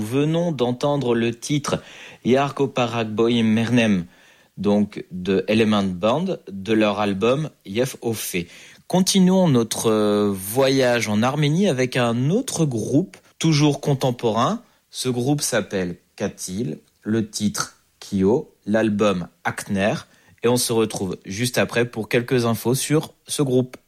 venons d'entendre le titre Jarkko Paragboy Mernem, donc de Element Band, de leur album Jef Ofe. Continuons notre voyage en Arménie avec un autre groupe, toujours contemporain. Ce groupe s'appelle Katil, le titre Kyo, l'album Akner, et on se retrouve juste après pour quelques infos sur ce groupe.